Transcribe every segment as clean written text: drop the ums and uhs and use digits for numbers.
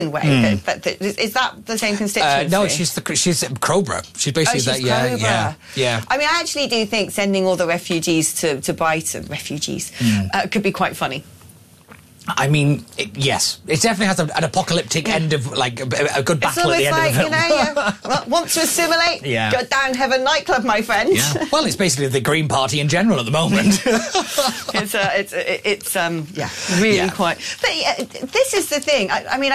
way. Is that the same constituency? No, she's Crowborough. She's basically that. Yeah. I mean, I actually do think sending all the refugees to Brighton, could be quite funny. I mean, yes, it definitely has an apocalyptic end of, like, a good battle at the end of the film. Want to assimilate? Yeah. Go down, have a nightclub, my friend. Yeah. Well, it's basically the Green Party in general at the moment. Really quite. But this is the thing. I mean,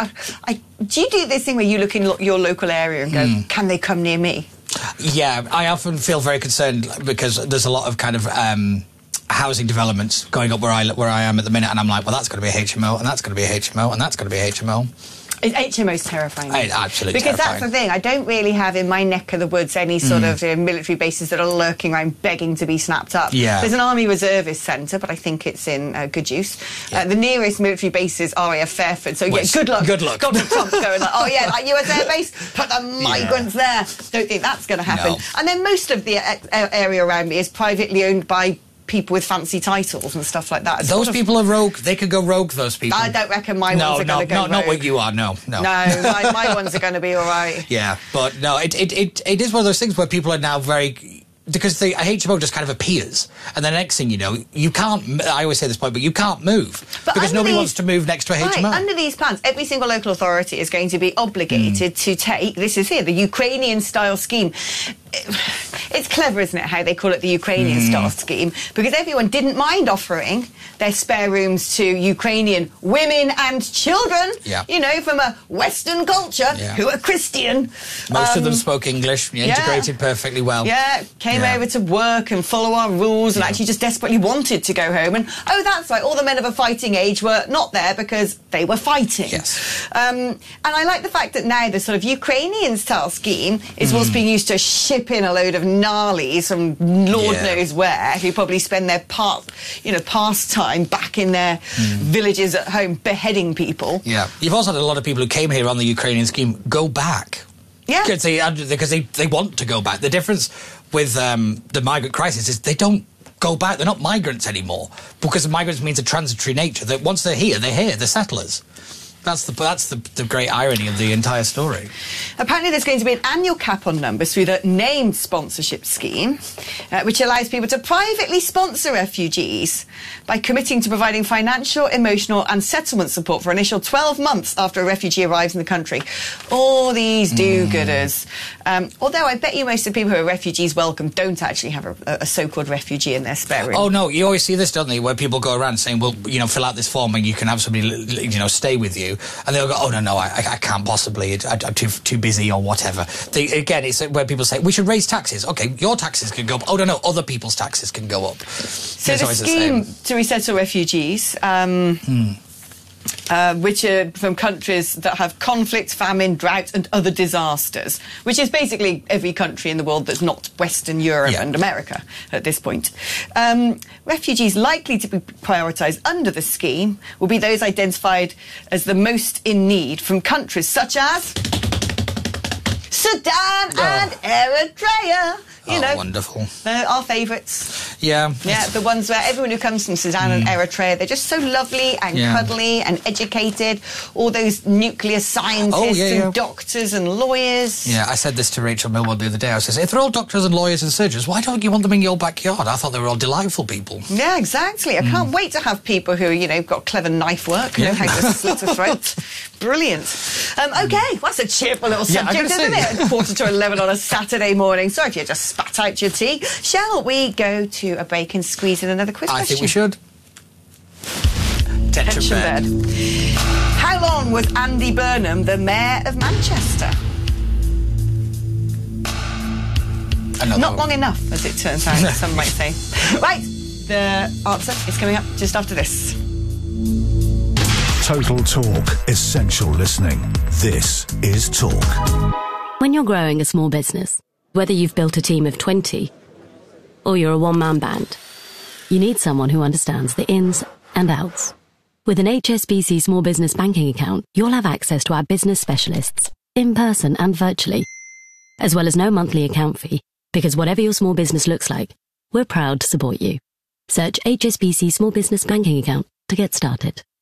do you do this thing where you look in your local area and go, can they come near me? Yeah, I often feel very concerned because there's a lot of kind of housing developments going up where I am at the minute, and I'm like, well, that's going to be a HMO, and that's going to be a HMO, and that's going to be a HMO. HMO's terrifying. It's absolutely because terrifying. That's the thing. I don't really have in my neck of the woods any sort of military bases that are lurking around begging to be snapped up. Yeah. There's an Army Reservist Centre, but I think it's in good use. Yeah. The nearest military base is RAF Fairford, so good luck. Good luck. Donald Trump going like, oh yeah, like US Air Base, put the migrants there. Don't think that's going to happen. No. And then most of the area around me is privately owned by people with fancy titles and stuff like that. Those people are rogue. They could go rogue, those people. I don't reckon my ones are going to go rogue. Not what you are, no. No, my ones are going to be all right. Yeah, but no, it is one of those things where people are now very... Because the HMO just kind of appears, and the next thing you know, you can't... I always say this point, but you can't move. Because nobody wants to move next to a HMO. Right, under these plans, every single local authority is going to be obligated to take... This is here, the Ukrainian-style scheme. It's clever, isn't it, how they call it the Ukrainian-style scheme? Because everyone didn't mind offering their spare rooms to Ukrainian women and children, you know, from a Western culture, who are Christian. Most of them spoke English, integrated perfectly well. Yeah, came over to work and follow our rules and actually just desperately wanted to go home. And, oh, that's right, all the men of a fighting age were not there because they were fighting. Yes. And I like the fact that now the sort of Ukrainian-style scheme is what's being used to ship in a load of gnarlies from Lord knows where, who probably spend their pastime back in their villages at home beheading people. Yeah. You've also had a lot of people who came here on the Ukrainian scheme go back. Yeah. Because they want to go back. The difference with the migrant crisis is they don't go back. They're not migrants anymore, because migrants means a transitory nature, that once they're here, they're settlers. That's the great irony of the entire story. Apparently there's going to be an annual cap on numbers through the named sponsorship scheme, which allows people to privately sponsor refugees by committing to providing financial, emotional and settlement support for initial 12 months after a refugee arrives in the country. All these do-gooders. Although I bet you most of the people who are refugees welcome don't actually have a so-called refugee in their spare room. Oh, no, you always see this, don't you, where people go around saying, well, you know, fill out this form and you can have somebody, you know, stay with you. And they'll go, oh, no, I can't possibly, I'm too busy or whatever. Again, it's where people say, we should raise taxes. OK, your taxes can go up. Oh, no, other people's taxes can go up. So the scheme to resettle refugees, which are from countries that have conflict, famine, drought and other disasters, which is basically every country in the world that's not Western Europe and America at this point. Refugees likely to be prioritised under the scheme will be those identified as the most in need from countries such as Sudan and Eritrea. You know, wonderful. They're our favourites. Yeah. Yeah, the ones where everyone who comes from Sudan and Eritrea, they're just so lovely and cuddly and educated. All those nuclear scientists and doctors and lawyers. Yeah, I said this to Rachel Millward the other day. I said, if they're all doctors and lawyers and surgeons, why don't you want them in your backyard? I thought they were all delightful people. Yeah, exactly. I can't wait to have people who, you know, got clever knife work, know how to slit a throat. Brilliant. OK, well, that's a cheerful little subject, isn't it? 11:15 on a Saturday morning. Sorry if you just spat out your tea. Shall we go to a break and squeeze in another quiz question? I think we should. Tension bed. How long was Andy Burnham the mayor of Manchester? Not long enough, as it turns out, some might say. Right, the answer is coming up just after this. Total Talk. Essential listening. This is Talk. When you're growing a small business, whether you've built a team of 20 or you're a one-man band, you need someone who understands the ins and outs. With an HSBC Small Business Banking account, you'll have access to our business specialists, in person and virtually, as well as no monthly account fee, because whatever your small business looks like, we're proud to support you. Search HSBC Small Business Banking account to get started.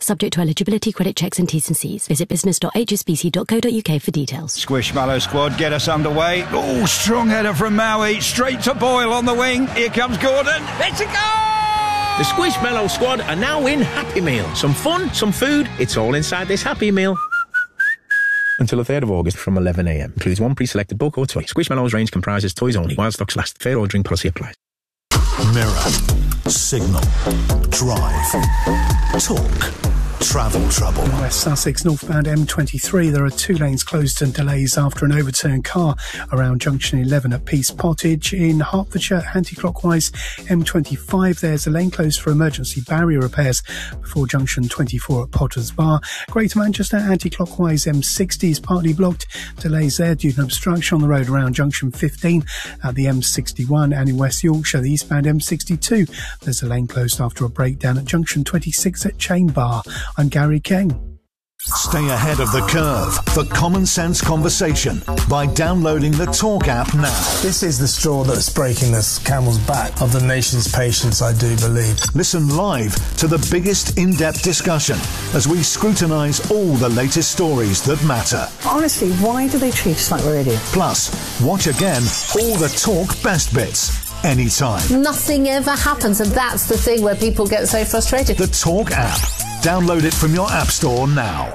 Subject to eligibility, credit checks and T's and C's. Visit business.hsbc.co.uk for details. Squishmallow squad, get us underway. Oh, strong header from Maui. Straight to Boyle on the wing. Here comes Gordon. It's a goal! The Squishmallow squad are now in Happy Meal. Some fun, some food. It's all inside this Happy Meal. Until the 3rd of August from 11 a.m. Includes one pre-selected book or toy. Squishmallow's range comprises toys only. While stocks last. Fair ordering policy applies. Mirror, signal, drive, talk, travel trouble. In West Sussex, northbound M23, there are 2 lanes closed and delays after an overturned car around junction 11 at Peace Pottage. In Hertfordshire, anti-clockwise M25, there's a lane closed for emergency barrier repairs before junction 24 at Potter's Bar. Greater Manchester, anti-clockwise M60 is partly blocked. Delays there due to an obstruction on the road around junction 15 at the M61, and in West Yorkshire, the eastbound M62, there's a lane closed after a breakdown at junction 26 at Chain Bar. I'm Gary King. Stay ahead of the curve for common sense conversation by downloading the Talk app now. This is the straw that's breaking the camel's back of the nation's patients, I do believe. Listen live to the biggest in-depth discussion as we scrutinise all the latest stories that matter. Honestly, why do they treat us like we're idiots? Plus, watch again all the Talk best bits. Anytime. Nothing ever happens, and that's the thing where people get so frustrated. The Talk app. Download it from your app store now.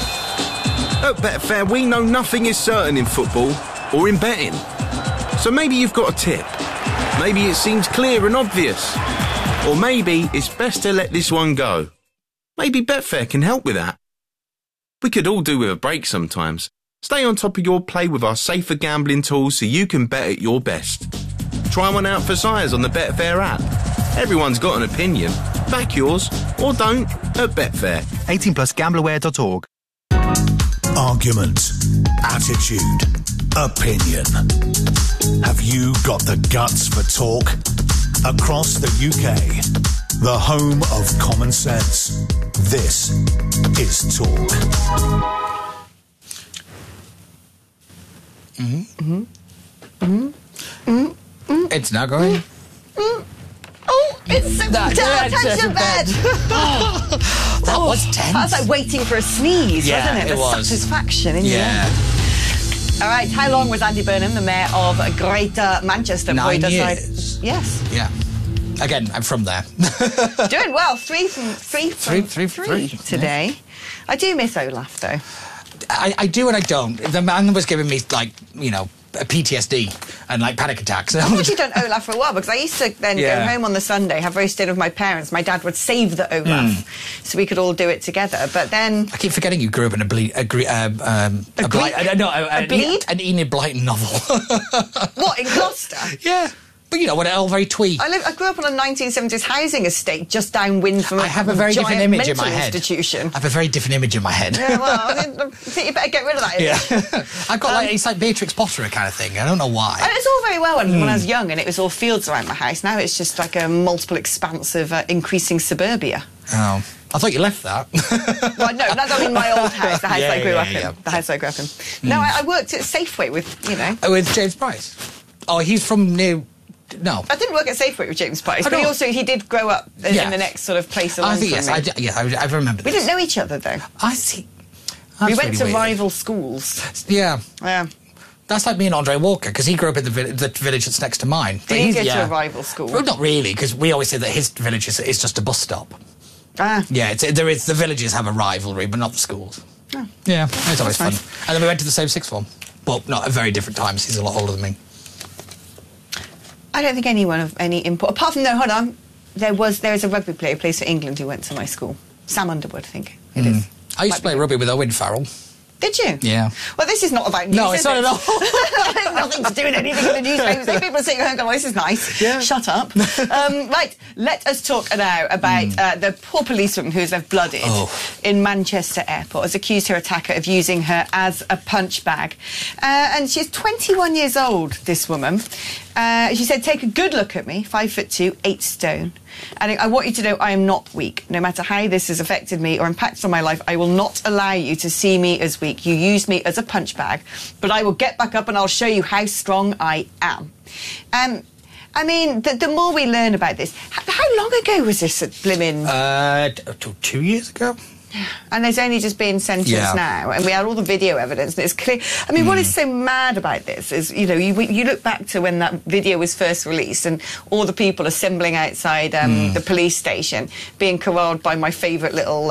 At Betfair, we know nothing is certain in football or in betting. So maybe you've got a tip. Maybe it seems clear and obvious. Or maybe it's best to let this one go. Maybe Betfair can help with that. We could all do with a break sometimes. Stay on top of your play with our safer gambling tools so you can bet at your best. Try one out for size on the Betfair app. Everyone's got an opinion. Back yours, or don't, at Betfair. 18 plus gambleaware.org. Argument, attitude, opinion. Have you got the guts for talk? Across the UK, the home of common sense. This is Talk. It's not going. Oh, it's so attention bed. That was tense. That was like waiting for a sneeze, wasn't it? It was. Satisfaction in the end. All right, how long was Andy Burnham the mayor of Greater Manchester? 9 years. Yes. Yeah. Again, I'm from there. Doing well. Three today. Yeah. I do miss Olaf, though. I do and I don't. The man was giving me, like, you know, a PTSD and like panic attacks. I've actually done Olaf for a while because I used to then go home on the Sunday, have roast dinner with my parents. My dad would save the Olaf so we could all do it together. But then I keep forgetting you grew up in an Enid Blyton novel. What, in Gloucester? Yeah. But you know, when it all very twee. I grew up on a 1970s housing estate just downwind from I have a very different image in my head. Institution. I have a very different image in my head. Yeah, well, I think you better get rid of that image. Yeah. I've got it's like Beatrix Potter kind of thing. I don't know why. And it's all very well when I was young and it was all fields around my house. Now it's just like a multiple expanse of increasing suburbia. Oh. I thought you left that. Well, no, that's not in my old house, the house I grew up in. The house I grew up in. No, I worked at Safeway with, you know. With James Price. Oh, he's from near... No. I didn't work at Safeway with James Price, but he did grow up in the next sort of place along from me. I remember this. We didn't know each other, though. I see. We went to rival schools. Yeah. Yeah. That's like me and Andre Walker, because he grew up in the village that's next to mine. Did he go to a rival school? Well, not really, because we always say that his village is just a bus stop. Ah. Yeah, the villages have a rivalry, but not the schools. Oh. Yeah, it's always fun. Nice. And then we went to the same sixth form. But not at very different times. He's a lot older than me. I don't think anyone of any import, apart from, no, hold on, there is a rugby player who plays for England who went to my school. Sam Underwood, I think it is. I used to play rugby with Owen Farrell. Did you? Yeah. Well, this is not about news, No, it's not at all. It's nothing to do with anything in the newspapers. People are sitting at home going, well, this is nice. Yeah. Shut up. Right, let us talk now about the poor policewoman who was left blooded in Manchester Airport, has accused her attacker of using her as a punch bag. And she's 21 years old, this woman. She said, take a good look at me, 5'2", 8 stone. And I want you to know I am not weak. No matter how this has affected me or impacted on my life, I will not allow you to see me as weak. You used me as a punch bag, but I will get back up and I'll show you how strong I am. I mean, the more we learn about this, how long ago was this at Blimmin? 2 years ago. And there's only just been sentenced now, and we had all the video evidence, and it's clear. I mean, what is so mad about this is, you know, you look back to when that video was first released, and all the people assembling outside the police station, being corralled by my favourite little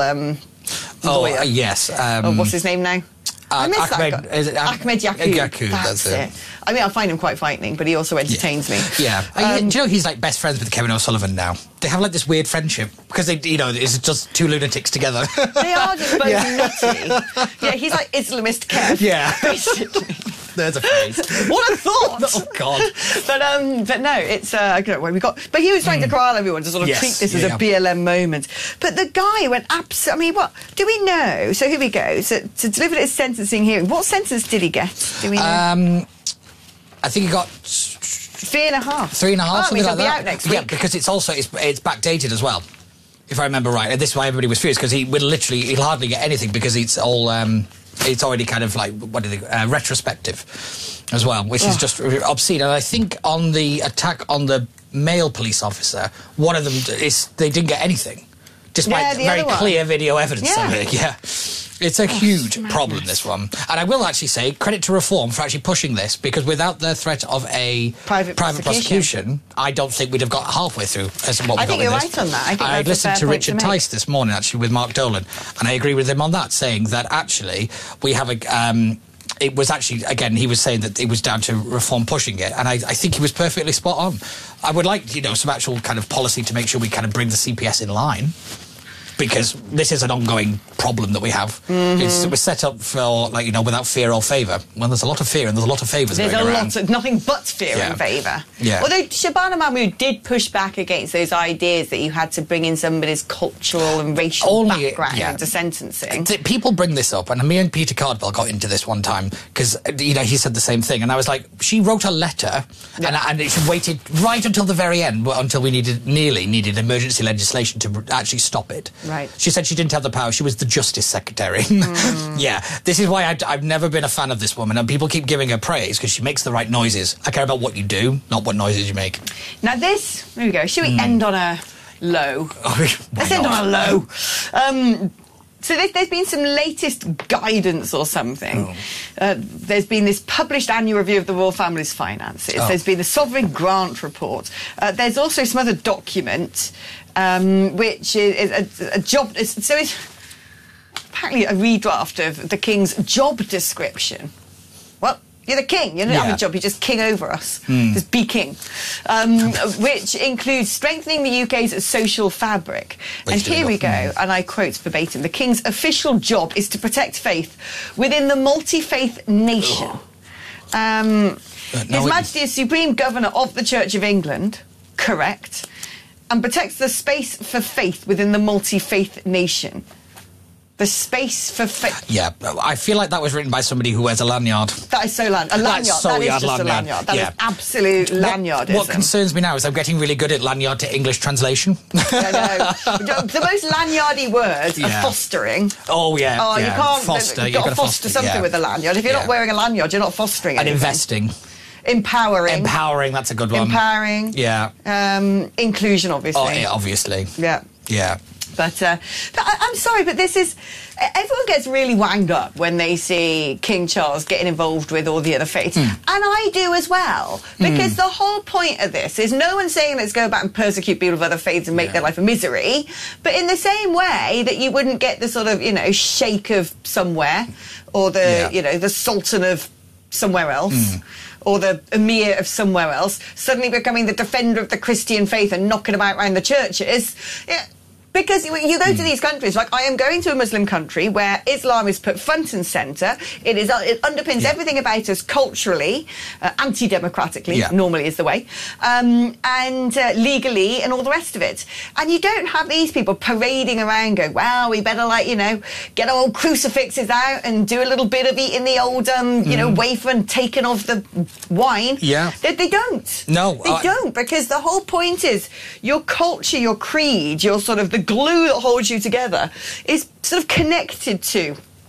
lawyer. Yes. What's his name now? I miss Ahmed, Ahmed Yacoub. That's it. I mean, I find him quite frightening, but he also entertains me. Yeah. Do you know he's like best friends with Kevin O'Sullivan now? They have like this weird friendship because they, you know, it's just two lunatics together. They are just both nutty. Yeah, he's like Islamist Kev. Yeah. Basically. There's a phrase. What a thought! Oh God! But no, it's I don't know where we got. But he was trying to corral everyone to sort of treat this as a BLM moment. But the guy went absolutely. I mean, what do we know? So here we go. So to deliver his sentencing hearing, what sentence did he get? Do we know? I think he got 3.5. 3.5. Oh, something like be that. out next week. Yeah, because it's also it's backdated as well, if I remember right. And this is why everybody was furious, because he'll hardly get anything because it's all. It's already kind of like, retrospective as well, which is just obscene. And I think on the attack on the male police officer, one of them they didn't get anything, despite very clear video evidence of it. Yeah. It's a huge problem, this one. And I will actually say, credit to Reform for actually pushing this, because without the threat of a private prosecution, I don't think we'd have got halfway through as what we got with this. I think you're right on that. I listened to Richard Tice this morning, actually, with Mark Dolan, and I agree with him on that, saying that actually we have a... it was actually, again, he was saying that it was down to Reform pushing it, and I think he was perfectly spot on. I would like, you know, some actual kind of policy to make sure we kind of bring the CPS in line, because this is an ongoing problem that we have. It was set up for, like, you know, without fear or favour. Well, there's a lot of fear and there's a lot of favours going around. There's a lot of nothing but fear and favour. Yeah. Although Shabana Mahmood did push back against those ideas that you had to bring in somebody's cultural and racial background into sentencing. People bring this up, and me and Peter Cardwell got into this one time, because, you know, he said the same thing, and I was like, she wrote a letter, and she waited right until the very end, until we nearly needed emergency legislation to actually stop it. Right. She said she didn't have the power. She was the Justice Secretary. Yeah. This is why I've never been a fan of this woman, and people keep giving her praise because she makes the right noises. I care about what you do, not what noises you make. Now there we go. Should we end on a low? Let's end on a low. So there's been some latest guidance or something. There's been this published annual review of the royal family's finances. There's been the sovereign grant report. There's also some other document, which is a job... So it's apparently a redraft of the King's job description. Well, you're the king. You don't have a job. You just king over us. Just be king. Which includes strengthening the UK's social fabric. And here we go, and I quote verbatim, the king's official job is to protect faith within the multi-faith nation. His Majesty is Supreme Governor of the Church of England, correct, and protects the space for faith within the multi-faith nation. The space for faith. Yeah, I feel like that was written by somebody who wears a lanyard. That is so lanyard. A lanyard. That is just a lanyard. That is absolute lanyardism. What concerns me now is I'm getting really good at lanyard to English translation. I know. The most lanyardy words are fostering. Oh, yeah. Oh, you can't... Foster. You've got to foster something with a lanyard. If you're not wearing a lanyard, you're not fostering anything. And investing. Empowering. Empowering, that's a good one. Empowering. Yeah. Inclusion, obviously. Oh, yeah, obviously. Yeah. Yeah. But I'm sorry, but this is... Everyone gets really wound up when they see King Charles getting involved with all the other faiths. And I do as well. Because the whole point of this is no one's saying let's go back and persecute people of other faiths and make their life a misery. But in the same way that you wouldn't get the sort of, you know, sheikh of somewhere or the, you know, the sultan of somewhere else. Or the emir of somewhere else, suddenly becoming the defender of the Christian faith and knocking about around the churches. Because you go to these countries, like I am going to a Muslim country where Islam is put front and centre. It underpins everything about us culturally, anti-democratically, normally is the way, and legally and all the rest of it. And you don't have these people parading around going, well, we better, like, you know, get our old crucifixes out and do a little bit of eating the old, you know, wafer and taking off the wine. Yeah. They don't. No. They don't, because the whole point is your culture, your creed, your sort of the glue that holds you together is sort of connected to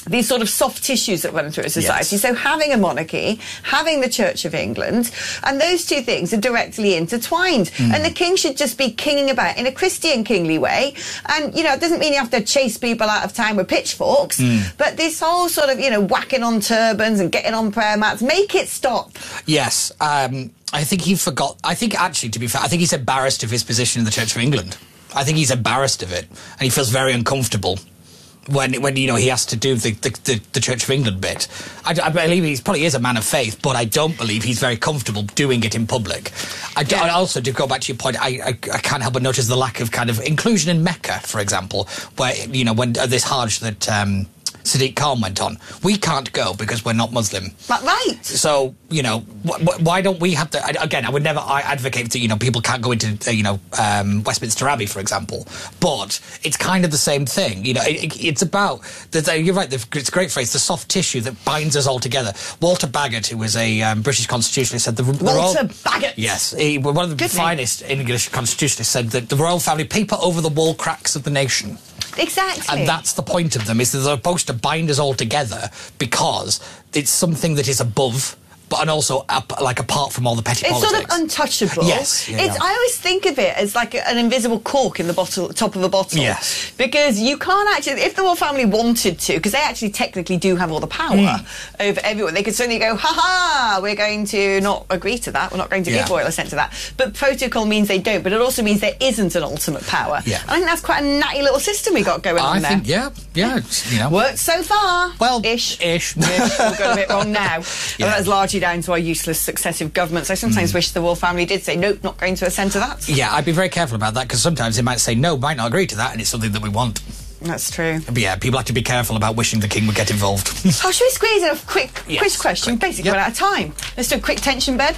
these sort of soft tissues that run through a society. So having a monarchy, having the Church of England, and those two things are directly intertwined. And the king should just be kinging about in a Christian kingly way. And, you know, it doesn't mean you have to chase people out of town with pitchforks, but this whole sort of, you know, whacking on turbans and getting on prayer mats, make it stop. Yes. I think he forgot. I think, actually, to be fair, I think he's embarrassed of his position in the Church of England. I think he's embarrassed of it, and he feels very uncomfortable when you know, he has to do the Church of England bit. I believe he probably is a man of faith, but I don't believe he's very comfortable doing it in public. I also, to go back to your point, I can't help but notice the lack of kind of inclusion in Mecca, for example, where, you know, when this Hajj that Sadiq Khan went on, we can't go because we're not Muslim. Right. So, you know, why don't we have to... Again, I would never advocate that, you know, people can't go into, Westminster Abbey, for example. But it's kind of the same thing. You know, it's about... You're right, it's a great phrase, the soft tissue that binds us all together. Walter Bagot, who was a British constitutionalist, said... Walter Bagot? Yes. One of the finest English constitutionalists said that the royal family paper over the wall cracks of the nation. Exactly. And that's the point of them, is that they're supposed to bind us all together because it's something that is above, and also apart from all the petty politics. It's sort of untouchable. Yes. I always think of it as like an invisible cork in the top of a bottle. Yes. Because you can't actually, if the royal family wanted to, because they actually technically do have all the power over everyone, they could certainly go, ha-ha, we're going to not agree to that, we're not going to give royal assent to that. But protocol means they don't, but it also means there isn't an ultimate power. Yeah. I think that's quite a natty little system we got going on there. I think, yeah, you know. Worked so far. Well, Ish. We've got a bit wrong now. And that's largely down to our useless successive governments. I sometimes wish the royal family did say, nope, not going to assent to that. Yeah, I'd be very careful about that, because sometimes they might say, no, might not agree to that, and it's something that we want. That's true. But yeah, people have to be careful about wishing the king would get involved. Oh, should we squeeze in a quick question? Basically, we're out of time. Let's do a quick tension bed.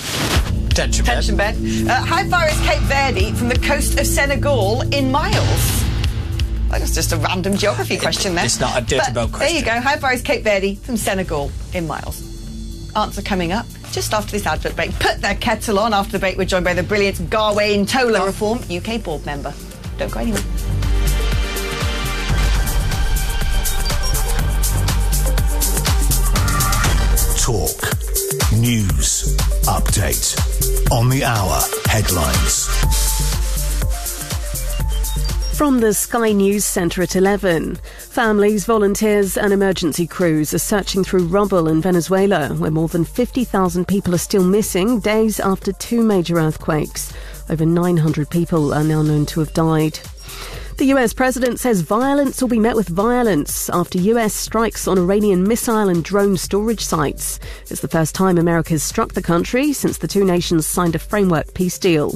Tension bed. How far is Cape Verde from the coast of Senegal in miles? That's just a random geography question there. It's not a dirty boat question. There you go. How far is Cape Verde from Senegal in miles? Answer coming up just after this advert break. Put their kettle on. After the break, we're joined by the brilliant Gawain Tola Reform UK board member. Don't go anywhere. Talk. News. Update. On the hour. Headlines. From the Sky News Centre at 11, families, volunteers and emergency crews are searching through rubble in Venezuela, where more than 50,000 people are still missing days after two major earthquakes. Over 900 people are now known to have died. The US president says violence will be met with violence after US strikes on Iranian missile and drone storage sites. It's the first time America has struck the country since the two nations signed a framework peace deal.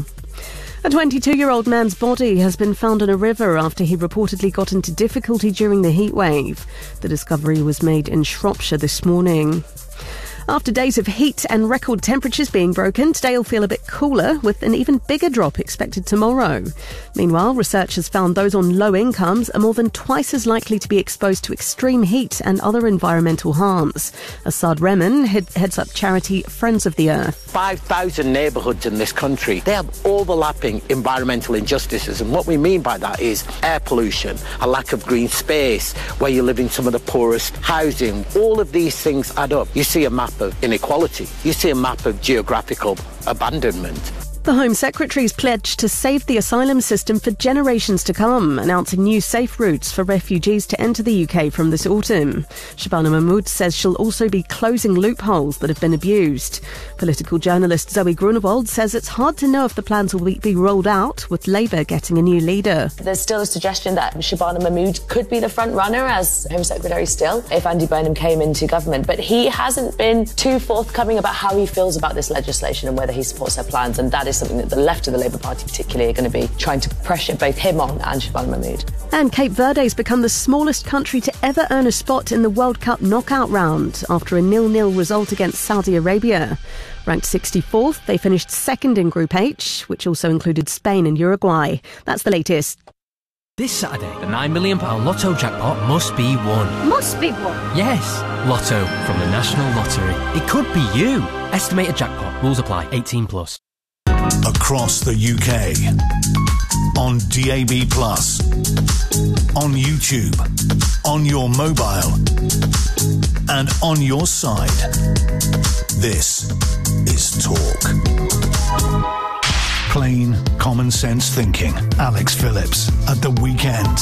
A 22-year-old man's body has been found in a river after he reportedly got into difficulty during the heatwave. The discovery was made in Shropshire this morning. After days of heat and record temperatures being broken, today will feel a bit cooler, with an even bigger drop expected tomorrow. Meanwhile, researchers found those on low incomes are more than twice as likely to be exposed to extreme heat and other environmental harms. Asad Rehman heads up charity Friends of the Earth. 5,000 neighbourhoods in this country, they have overlapping environmental injustices, and what we mean by that is air pollution, a lack of green space, where you live in some of the poorest housing. All of these things add up. You see a map of inequality. You see a map of geographical abandonment. The Home Secretary's pledged to save the asylum system for generations to come, announcing new safe routes for refugees to enter the UK from this autumn. Shabana Mahmood says she'll also be closing loopholes that have been abused. Political journalist Zoe Grunewald says it's hard to know if the plans will be rolled out, with Labour getting a new leader. There's still a suggestion that Shabana Mahmood could be the front runner as Home Secretary still, if Andy Burnham came into government. But he hasn't been too forthcoming about how he feels about this legislation and whether he supports her plans, and that is something that the left of the Labour Party particularly are going to be trying to pressure both him on and Shabana Mahmood. And Cape Verde's become the smallest country to ever earn a spot in the World Cup knockout round after a 0-0 result against Saudi Arabia. Ranked 64th, they finished second in Group H, which also included Spain and Uruguay. That's the latest. This Saturday, the £9 million Lotto jackpot must be won. Must be won? Yes, Lotto from the National Lottery. It could be you. Estimated jackpot. Rules apply. 18+. Across the UK. on DAB+, on YouTube, on your mobile, and on your side. This is Talk. Plain common sense thinking. Alex Phillips at the weekend.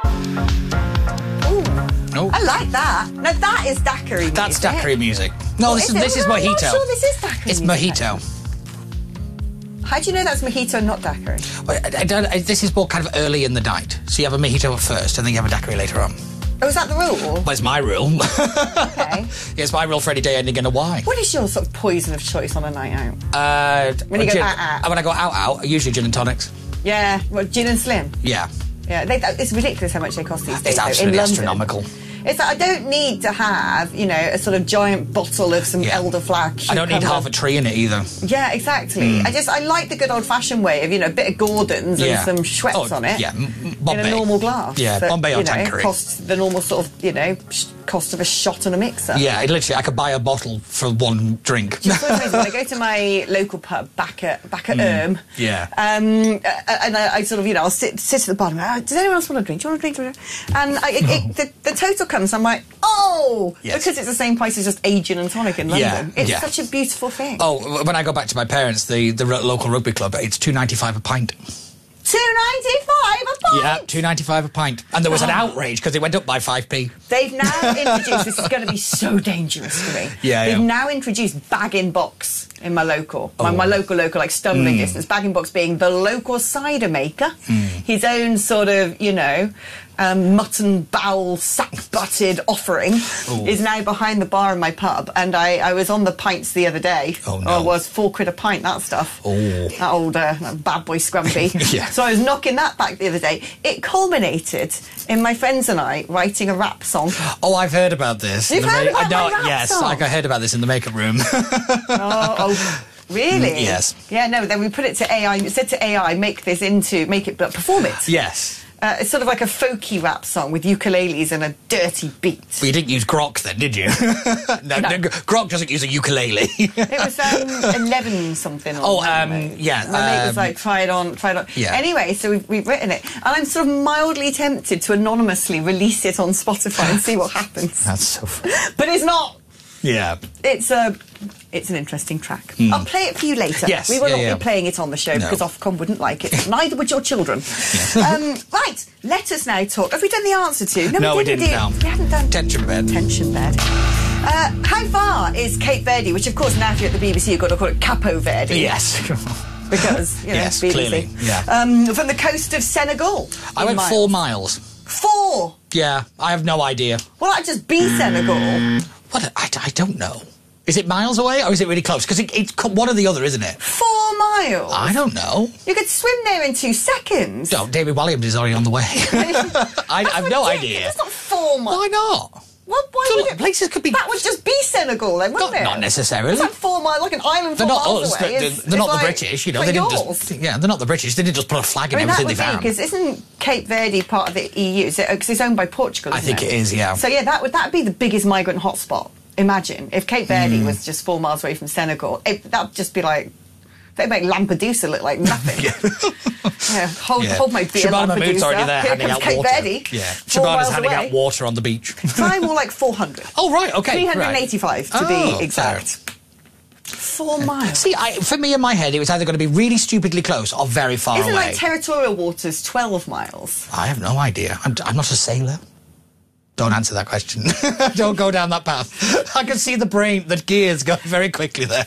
Oh. I like that. No, that is daiquiri music. That's daiquiri music. No, this is mojito. I'm not sure this is daiquiri It's music. mojito. How do you know that's mojito, not daiquiri? Well, this is more kind of early in the night. So you have a mojito at first, and then you have a daiquiri later on. Oh, is that the rule? Well, it's my rule. Okay. Yeah, it's my rule for any day ending in a Y. What is your sort of poison of choice on a night out? When you go out? When I go out, usually gin and tonics. Yeah, well, gin and slim. Yeah. Yeah, it's ridiculous how much they cost these days. It's absolutely in London. astronomical. It's like, I don't need to have, a sort of giant bottle of some elderflower cucumber. I don't need half a tree in it either. Yeah, exactly. I like the good old-fashioned way of, a bit of Gordon's and some Schweppes on it. Yeah, in a normal glass. Yeah, that, Bombay or Tanqueray. Costs the normal sort of, cost of a shot and a mixer. Yeah, literally, I could buy a bottle for one drink. It's so amazing. When I go to my local pub back at Erm, yeah, and I sort of, I'll sit at the bar and go, does anyone else want a drink? Do you want a drink? And the total comes, I'm like, yes. Because it's the same price as just a gin and tonic in London. It's such a beautiful thing. Oh, when I go back to my parents, the local rugby club, it's £2.95 a pint. £2.95 a pint? Yeah, £2.95 a pint. And there was an outrage because it went up by 5p. They've now introduced, this is going to be so dangerous for me. They've now introduced bag-in-box in my local. My local, like stumbling distance. Bag-in-box being the local cider maker. His own sort of, mutton bowel sack-butted offering is now behind the bar in my pub. And I was on the pints the other day. Oh, no. It was £4 a pint, that stuff. That old that bad boy scrumpy. Yeah. So I was knocking that back the other day. It culminated in my friends and I writing a rap song. Oh, I've heard about this. You've heard about my rap song? I heard about this in the makeup room. Really? Yes. Yeah, no, then we put it to AI, said to AI, perform it. Yes. It's sort of like a folky rap song with ukuleles and a dirty beat. Well, you didn't use Grok then, did you? No, Grok doesn't use a ukulele. It was 11 something. Yeah. My mate was like, try it on. Yeah. Anyway, so we've written it. And I'm sort of mildly tempted to anonymously release it on Spotify and see what happens. That's so funny. But it's not. Yeah. It's an interesting track. I'll play it for you later. Yes. We will not be playing it on the show because Ofcom wouldn't like it. Neither would your children. Right, let us now talk. Have we done the answer to? No, we didn't. No. We haven't done Tension bed. Tension bed. How far is Cape Verde, which of course now if you're at the BBC you've got to call it Capo Verde. Yes. Because, yes, BBC. Clearly. Yeah. From the coast of Senegal. I went 4 miles. 4? Yeah, I have no idea. Well, that just be Senegal. What? I don't know. Is it miles away or is it really close? Because it's one or the other, isn't it? 4 miles? I don't know. You could swim there in 2 seconds. No, David Williams is already on the way. I have no idea. That's not 4 miles. Why not? Why would it? Places could be. That would just be Senegal, then, wouldn't it? Not necessarily. It's like 4 miles, like an island 4 miles away. They're not the British, They didn't just. Yeah, they're not the British. They didn't just put a flag in everything they found. Because isn't Cape Verde part of the EU? Because it's owned by Portugal. I think it is. Yeah. So yeah, that'd be the biggest migrant hotspot. Imagine if Cape Verde was just 4 miles away from Senegal. That'd just be like. They'd make Lampedusa look like nothing. Hold my beer, Shabana Lampedusa. Mahmood's already there handing out Cape water. Verde, Yeah, 4 miles Shabana's handing away. out water on the beach. Try more like 400. Oh, right, okay. 385 to be exact. Fair. 4 miles. See, for me in my head, it was either going to be really stupidly close or very far Isn't away. like territorial waters 12 miles? I have no idea. I'm not a sailor. Don't answer that question. Don't go down that path. I can see the gears going very quickly there.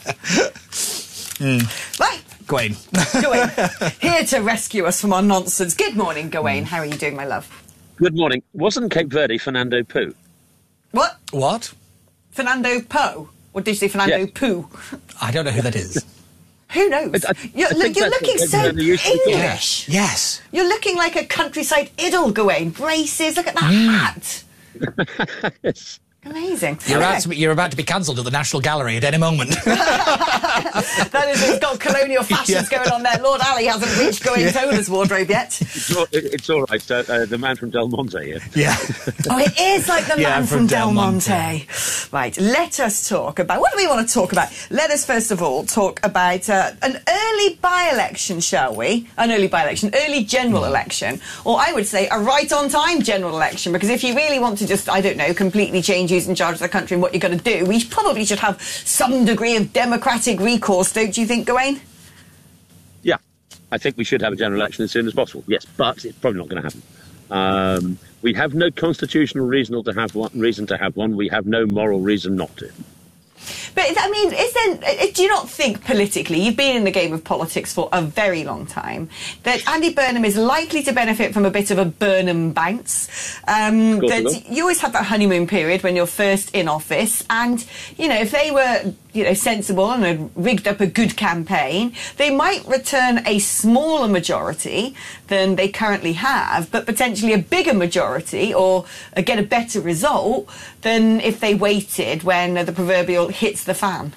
Right. Gawain. Here to rescue us from our nonsense. Good morning, Gawain. How are you doing, my love? Good morning. Wasn't Cape Verde Fernando Poo? What? What? Fernando Po? Or did you say Fernando Poo? I don't know who that is. Who knows? You're looking so English. Yes. You're looking like a countryside idyll, Gawain. Braces, look at that hat. Amazing. You're about to be cancelled at the National Gallery at any moment. That is, it's got colonial fashions going on there. Lord Ali hasn't reached Going's owner's wardrobe yet. It's all right. The man from Del Monte here. Yeah. Oh, it is like the man from Del Monte. Right, let us talk about... What do we want to talk about? Let us, first of all, talk about an early by-election, shall we? An early by-election, early general election. Or I would say a right-on-time general election, because if you really want to just, I don't know, completely change who's in charge of the country and what you're going to do, we probably should have some degree of democratic recourse, don't you think, Gawain? Yeah, I think we should have a general election as soon as possible, yes, but it's probably not going to happen. We have no constitutional reason to have one. We have no moral reason not to. But, I mean, do you not think politically, you've been in the game of politics for a very long time, that Andy Burnham is likely to benefit from a bit of a Burnham bounce? That you always have that honeymoon period when you're first in office, and, you know, if they were, you know, sensible and had rigged up a good campaign, they might return a smaller majority than they currently have, but potentially a bigger majority, or get a better result than if they waited when the proverbial hits the fan.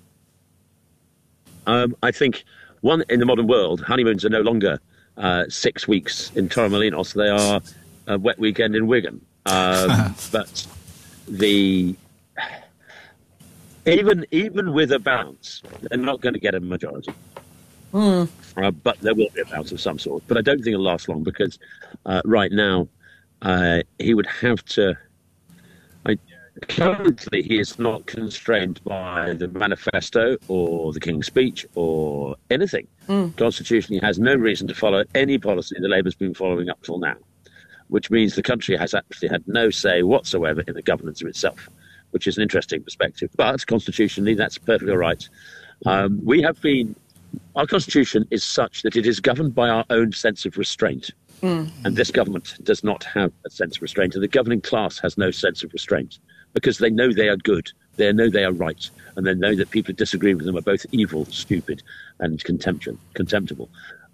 I think, one, in the modern world, honeymoons are no longer 6 weeks in Torremolinos. They are a wet weekend in Wigan. But even with a bounce, they're not going to get a majority. But there will be a bounce of some sort. But I don't think it'll last long, because right now he would have to... Currently, he is not constrained by the manifesto or the King's Speech or anything. Constitutionally, he has no reason to follow any policy the Labour's been following up till now, which means the country has actually had no say whatsoever in the governance of itself, which is an interesting perspective. But constitutionally, that's perfectly all right. Our constitution is such that it is governed by our own sense of restraint. And this government does not have a sense of restraint, and the governing class has no sense of restraint, because they know they are good, they know they are right, and they know that people who disagree with them are both evil, stupid, and contemptible.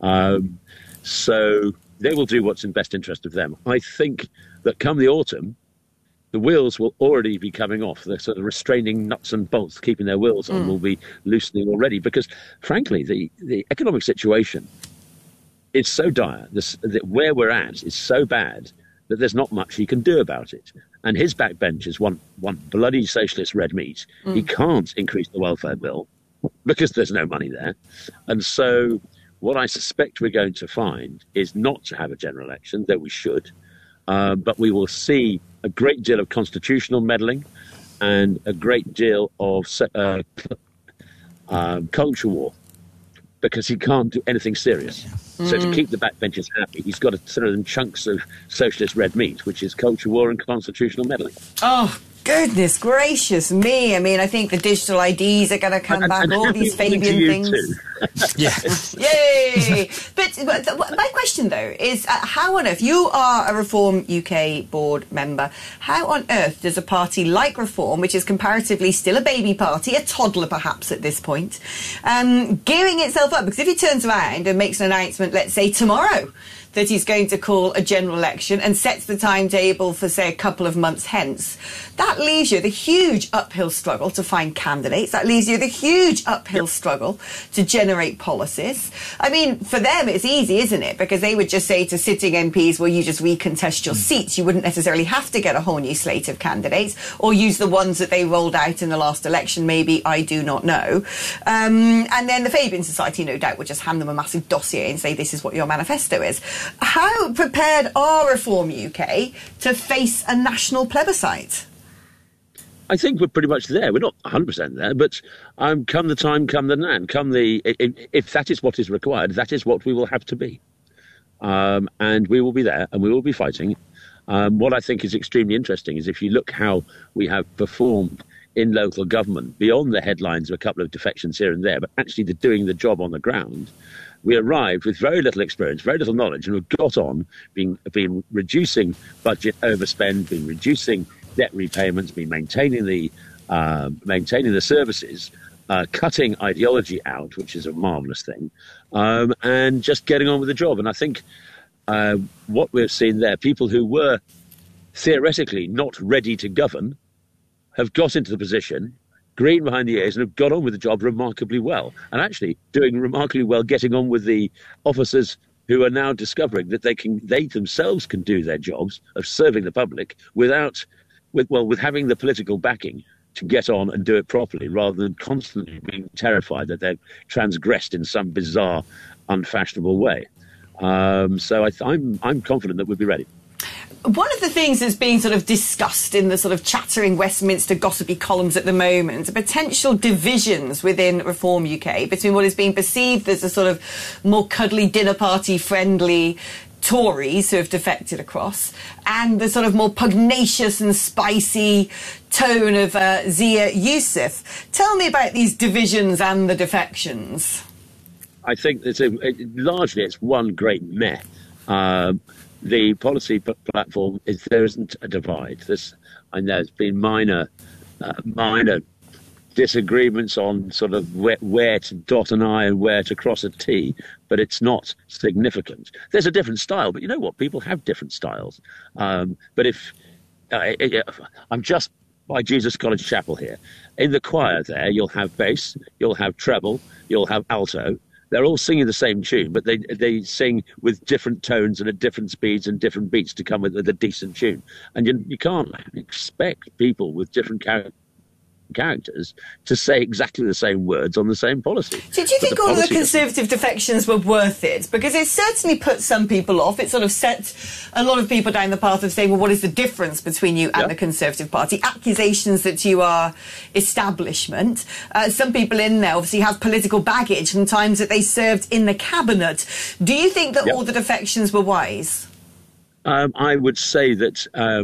So they will do what's in best interest of them. I think that come the autumn, the wheels will already be coming off. The sort of restraining nuts and bolts, keeping their wheels on, will be loosening already, because, frankly, the economic situation is so dire, that where we're at is so bad that there's not much he can do about it. And his backbenchers want bloody socialist red meat. He can't increase the welfare bill because there's no money there. And so what I suspect we're going to find is not to have a general election, though we should, but we will see a great deal of constitutional meddling and a great deal of culture war, because he can't do anything serious. So to keep the backbenchers happy, he's got to throw them chunks of socialist red meat, which is culture war and constitutional meddling. Oh, goodness gracious me. I mean, I think the digital IDs are going to come back, all these Fabian things. Yes. Yay! But my question, though, is how on earth, you are a Reform UK board member, how on earth does a party like Reform, which is comparatively still a baby party, a toddler perhaps at this point, gearing itself up? Because if he turns around and makes an announcement, let's say tomorrow, that he's going to call a general election and sets the timetable for, say, a couple of months hence, that leaves you the huge uphill struggle to find candidates. That leaves you the huge uphill struggle to generate policies. I mean, for them, it's easy, isn't it? Because they would just say to sitting MPs, well, you just recontest your seats. You wouldn't necessarily have to get a whole new slate of candidates, or use the ones that they rolled out in the last election, maybe, I do not know. And then the Fabian Society, no doubt, would just hand them a massive dossier and say, this is what your manifesto is. How prepared are Reform UK to face a national plebiscite? I think we're pretty much there. We're not 100% there, but come the time, come the nan, if that is what is required, that is what we will have to be. And we will be there, and we will be fighting. What I think is extremely interesting is if you look how we have performed in local government, beyond the headlines of a couple of defections here and there, but actually doing the job on the ground, we arrived with very little experience, very little knowledge, and we've got on been reducing budget overspend, been reducing debt repayments, been maintaining the services, cutting ideology out, which is a marvellous thing, and just getting on with the job. And I think what we've seen there, people who were theoretically not ready to govern, have got into the position, green behind the ears, and have got on with the job remarkably well, and actually doing remarkably well getting on with the officers who are now discovering that they themselves can do their jobs of serving the public with having the political backing to get on and do it properly, rather than constantly being terrified that they're transgressed in some bizarre, unfashionable way. So I'm confident that we'll be ready. One of the things that's being sort of discussed in the sort of chattering Westminster gossipy columns at the moment are potential divisions within Reform UK between what is being perceived as a sort of more cuddly dinner party friendly Tories who have defected across, and the sort of more pugnacious and spicy tone of Zia Youssef. Tell me about these divisions and the defections. I think largely it's one great meh. The policy platform there isn't a divide. I know there's been minor disagreements on sort of where to dot an I and where to cross a T, but it's not significant. There's a different style, but you know what? People have different styles. But if I'm just by Jesus College Chapel here, in the choir there, you'll have bass, you'll have treble, you'll have alto. They're all singing the same tune, but they sing with different tones and at different speeds and different beats to come with a decent tune. And you can't expect people with different characters to say exactly the same words on the same policy. Did you think all of the Conservative defections were worth it? Because it certainly put some people off. It sort of set a lot of people down the path of saying, well, what is the difference between you and the Conservative Party? Accusations that you are establishment. Some people in there obviously have political baggage from times that they served in the cabinet. Do you think that all the defections were wise? I would say that,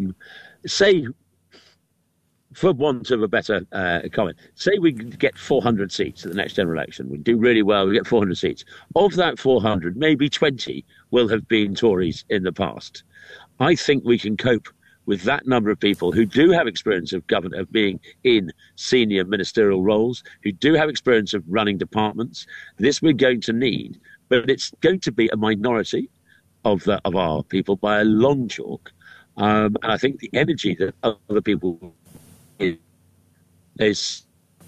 for want of a better comment, say we get 400 seats at the next general election. We do really well, we get 400 seats. Of that 400, maybe 20 will have been Tories in the past. I think we can cope with that number of people who do have experience of being in senior ministerial roles, who do have experience of running departments. This we're going to need, but it's going to be a minority of our people by a long chalk. And I think the energy that other people is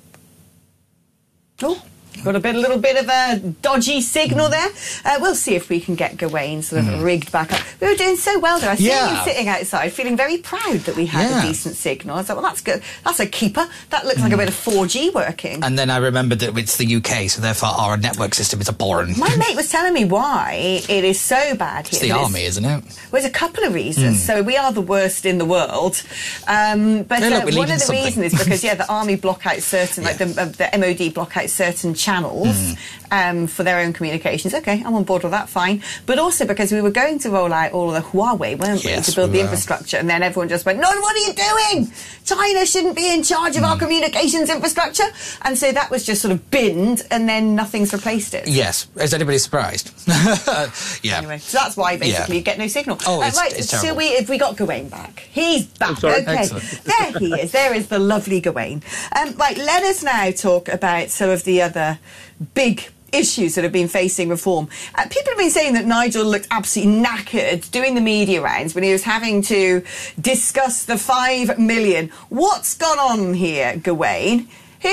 got a little bit of a dodgy signal there. We'll see if we can get Gawain sort of rigged back up. We were doing so well there. I see you sitting outside feeling very proud that we had a decent signal. I was like, well, that's good. That's a keeper. That looks like a bit of 4G working. And then I remembered that it's the UK, so therefore our network system is abhorrent. My mate was telling me why it is so bad here. It's the army, isn't it? Well, there's a couple of reasons. So we are the worst in the world. But one of the reasons is because, the army block out certain, like the MOD block out certain channels for their own communications. Okay, I'm on board with that, fine. But also because we were going to roll out all of the Huawei, weren't we, to build the infrastructure, and then everyone just went, no, what are you doing? China shouldn't be in charge of our communications infrastructure. And so that was just sort of binned, and then nothing's replaced it. Yes. Is anybody surprised? Anyway, so that's why basically you get no signal. It's terrible. Have we got Gawain back? He's back. Okay. Excellent. There he is. There is the lovely Gawain. Right, let us now talk about some of the other big issues that have been facing reform. People have been saying that Nigel looked absolutely knackered doing the media rounds when he was having to discuss the 5 million. What's gone on here, Gawain?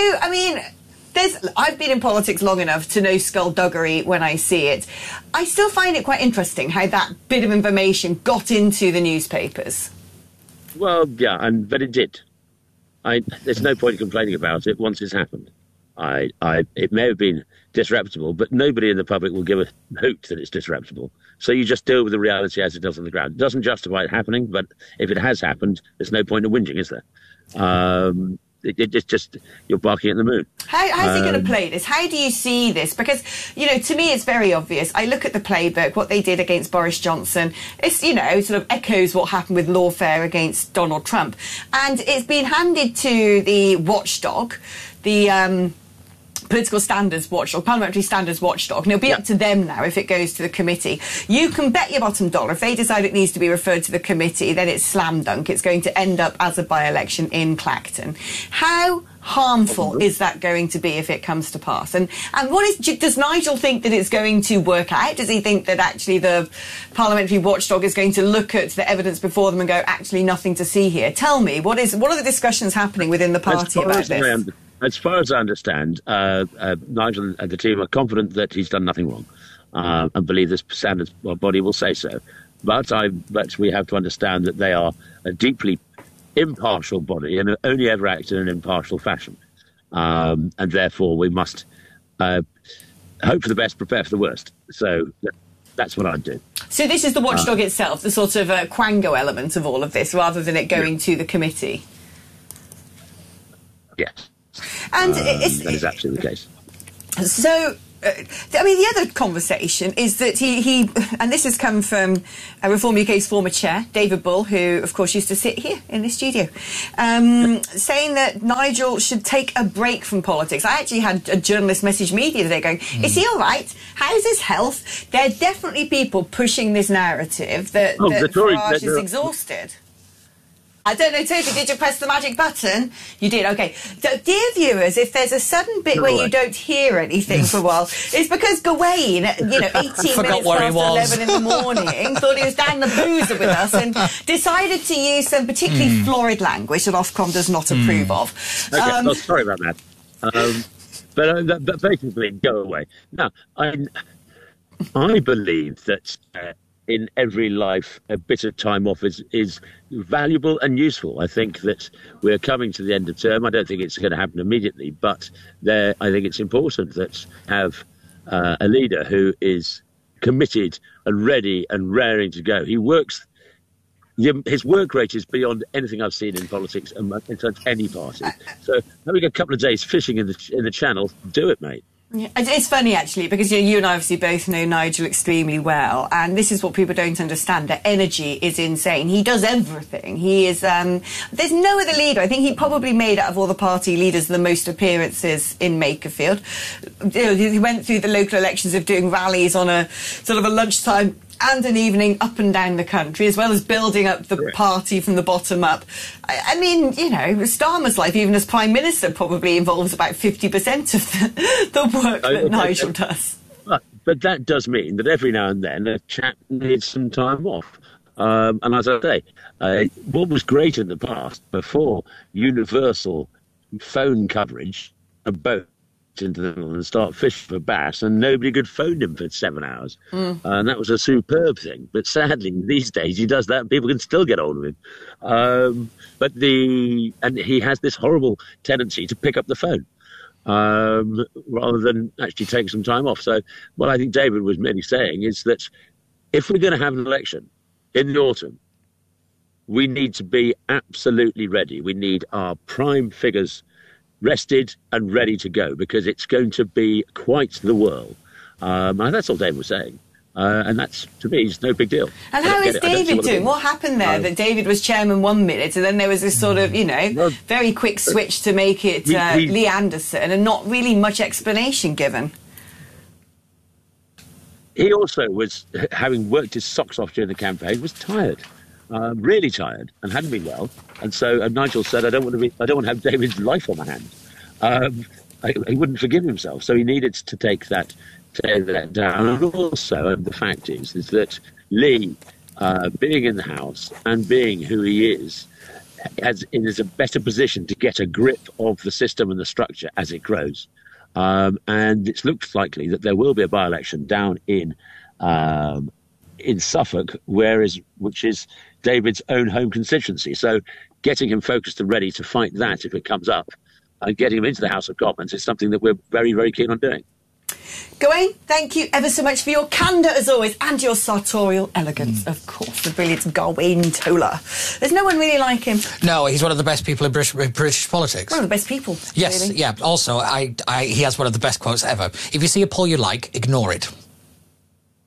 I've been in politics long enough to know skullduggery when I see it. I still find it quite interesting how that bit of information got into the newspapers. Well, yeah, but it did. There's no point in complaining about it once it's happened. It may have been disreputable, but nobody in the public will give a hoot that it's disreputable. So you just deal with the reality as it does on the ground. It doesn't justify it happening, but if it has happened, there's no point in whinging, is there? It's just you're barking at the moon. How's he going to play this? How do you see this? Because, to me it's very obvious. I look at the playbook, what they did against Boris Johnson. It's, sort of echoes what happened with lawfare against Donald Trump. And it's been handed to the watchdog, the Political Standards Watchdog, Parliamentary Standards Watchdog, and it'll be up to them now if it goes to the committee. You can bet your bottom dollar if they decide it needs to be referred to the committee, then it's slam dunk. It's going to end up as a by-election in Clacton. How harmful is that going to be if it comes to pass? And does Nigel think that it's going to work out? Does he think that actually the parliamentary watchdog is going to look at the evidence before them and go, actually nothing to see here? Tell me, what are the discussions happening within the party about this? As far as I understand, Nigel and the team are confident that he's done nothing wrong, and believe this standards body will say so. But we have to understand that they are a deeply impartial body and only ever act in an impartial fashion. And therefore we must hope for the best, prepare for the worst. So that's what I'd do. So this is the watchdog itself, the sort of quango element of all of this, rather than it going to the committee? Yes. And that is absolutely the case. So, the other conversation is that he and this has come from Reform UK's former chair, David Bull, who, of course, used to sit here in the studio, saying that Nigel should take a break from politics. I actually had a journalist message me the other day going, is he all right? How's his health? There are definitely people pushing this narrative that Farage is exhausted. I don't know, Toby, did you press the magic button? You did, OK. So, dear viewers, if there's a sudden bit where you don't hear anything for a while, it's because Gawain, 18 minutes past 11 in the morning, thought he was down the boozer with us and decided to use some particularly florid language that Ofcom does not approve of. Okay, sorry about that. But basically, go away. Now, I believe that in every life, a bit of time off is valuable and useful. I think that we're coming to the end of term. I don't think it's going to happen immediately, but I think it's important that have a leader who is committed and ready and raring to go. He works. His work rate is beyond anything I've seen in politics in any party. So having a couple of days fishing in the Channel, do it, mate. Yeah, it's funny, actually, because you and I obviously both know Nigel extremely well, and this is what people don't understand. The energy is insane. He does everything. He is... there's no other leader. I think he probably made, out of all the party leaders, the most appearances in Makerfield. He went through the local elections of doing rallies on a sort of a lunchtime and an evening up and down the country, as well as building up the party from the bottom up. I mean, Starmer's life, even as Prime Minister, probably involves about 50% of the work that Nigel does. But that does mean that every now and then a chap needs some time off. And as I say, what was great in the past, before universal phone coverage, a boat into the middle and start fishing for bass, and nobody could phone him for 7 hours. And that was a superb thing. But sadly, these days, he does that and people can still get hold of him. And he has this horrible tendency to pick up the phone rather than actually take some time off. So what I think David was merely saying is that if we're going to have an election in the autumn, we need to be absolutely ready. We need our prime figures rested and ready to go, because it's going to be quite the whirl. And that's all David was saying. And that's, to me, is no big deal. And how is David doing? What happened there? That David was chairman 1 minute, and then there was this sort of, very quick switch to make it Lee Anderson, and not really much explanation given. He also was, having worked his socks off during the campaign, was tired. Really tired, and hadn't been well, and so Nigel said, "I don't want to have David's life on my hands." He wouldn't forgive himself, so he needed to take that down. And also, the fact is that Lee, being in the House and being who he is a better position to get a grip of the system and the structure as it grows. And it looks likely that there will be a by-election down in Suffolk, which is David's own home constituency. So getting him focused and ready to fight that if it comes up, and getting him into the House of Commons is something that we're very, very keen on doing. Gawain, thank you ever so much for your candour as always, and your sartorial elegance, of course. The brilliant Gawain Tola. There's no one really like him. No, he's one of the best people in British politics. One of the best people. Yes, really. Yeah. Also, he has one of the best quotes ever. If you see a poll you like, ignore it.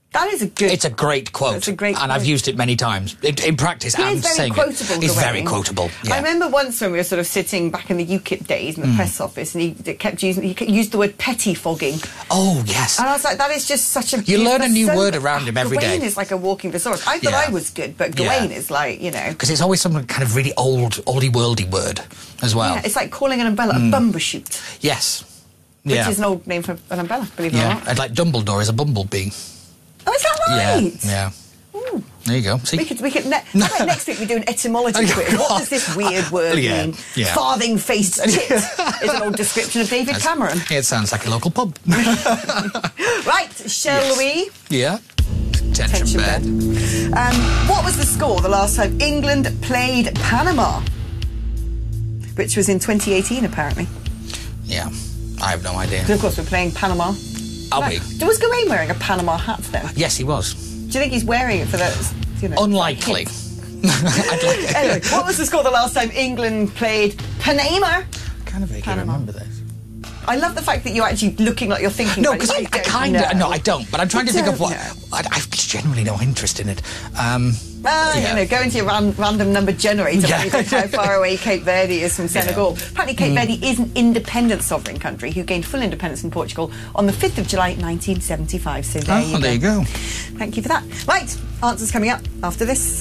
That is a good... It's a great quote. It's a great and I've used it many times in practice and saying it. He's very quotable. Yeah. I remember once when we were sort of sitting back in the UKIP days in the press office, and he used the word pettifogging. Oh, yes. And I was like, that is just such a... You learn a new word around him every day. Gawain is like a walking thesaurus. I thought I was good, but Gawain is like, you know... Because it's always some kind of really oldie-worldy word as well. Yeah, it's like calling an umbrella a bumbershoot. Yes. Which is an old name for an umbrella, believe it or not. And like Dumbledore is a bumblebee. Oh, is that right? Yeah. Ooh. There you go. See? We could next week we do an etymology quiz. What does this weird word mean? Yeah. Farthing-faced tit is an old description of David Cameron. It sounds like a local pub. Right, shall we? Yeah. Tension bed. What was the score the last time England played Panama? Which was in 2018, apparently. Yeah, I have no idea. Because, of course, we're playing Panama. Are we? Was Gawain wearing a Panama hat then? Yes, he was. Do you think he's wearing it for that? You know, unlikely. I'd like it. Anyway, what was the score the last time England played Panama? I kind of vaguely remember this. I love the fact that you're actually looking like you're thinking. No, because I don't. But I'm trying to think of what. I've generally no interest in it. You know, go into your random number generator and think how far away Cape Verde is from Senegal. Apparently, Cape Verde is an independent sovereign country who gained full independence from Portugal on the 5th of July 1975. So there you go. Thank you for that. Right, answers coming up after this.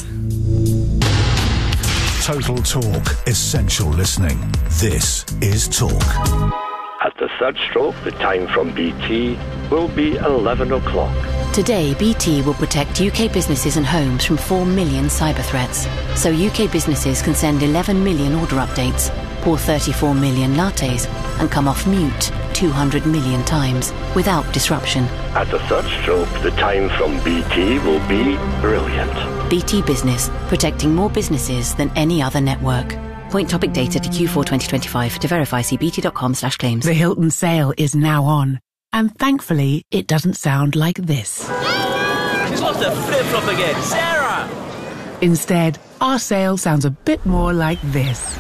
Total Talk. Essential listening. This is Talk. At the third stroke, the time from BT will be 11 o'clock. Today, BT will protect UK businesses and homes from 4 million cyber threats. So UK businesses can send 11 million order updates, pour 34 million lattes, and come off mute 200 million times without disruption. At the third stroke, the time from BT will be brilliant. BT Business, protecting more businesses than any other network. Point topic data to Q4 2025. To verify, see bt.com/claims. The Hilton sale is now on. And thankfully, it doesn't sound like this. She's lost her flip-flop again. Sarah! Instead, our sale sounds a bit more like this.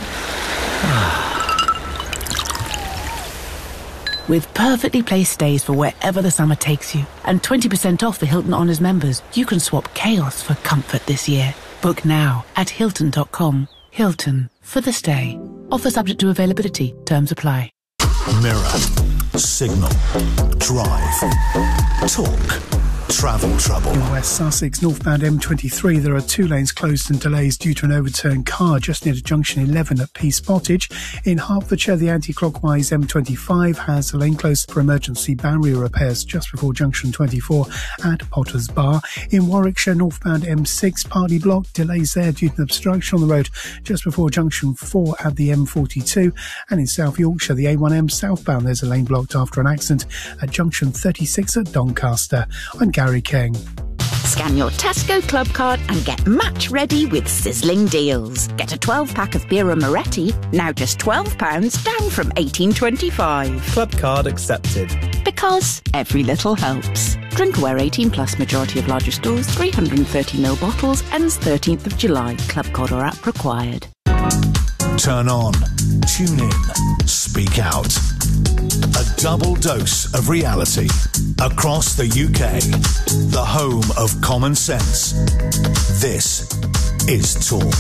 With perfectly placed stays for wherever the summer takes you, and 20% off for Hilton Honors members, you can swap chaos for comfort this year. Book now at Hilton.com. Hilton, for the stay. Offer subject to availability. Terms apply. Mirror. Signal. Drive. Talk. Travel trouble. In West Sussex, northbound M23, there are 2 lanes closed and delays due to an overturned car just near to junction 11 at Peace Pottage. In Hertfordshire, the anti-clockwise M25 has a lane closed for emergency barrier repairs just before junction 24 at Potter's Bar. In Warwickshire, northbound M6, partly blocked, delays there due to an obstruction on the road just before junction 4 at the M42. And in South Yorkshire, the A1M southbound, there's a lane blocked after an accident at junction 36 at Doncaster. I'm Gary King. Scan your Tesco Club card and get match ready with sizzling deals. Get a 12-pack of Birra Moretti, now just £12, down from $18.25. Club card accepted. Because every little helps. Drinkware 18 plus, majority of larger stores, 330ml bottles, ends 13th of July. Club card or app required. Turn on, tune in, speak out. A double dose of reality across the UK. The home of common sense. This is Talk.